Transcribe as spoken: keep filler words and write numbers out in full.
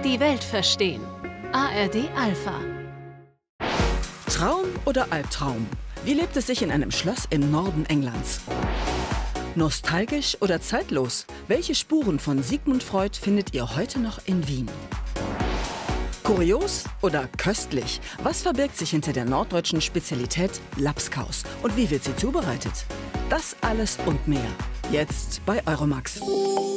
Die Welt verstehen. A R D Alpha. Traum oder Albtraum? Wie lebt es sich in einem Schloss im Norden Englands? Nostalgisch oder zeitlos? Welche Spuren von Sigmund Freud findet ihr heute noch in Wien? Kurios oder köstlich? Was verbirgt sich hinter der norddeutschen Spezialität Labskaus? Und wie wird sie zubereitet? Das alles und mehr. Jetzt bei Euromax.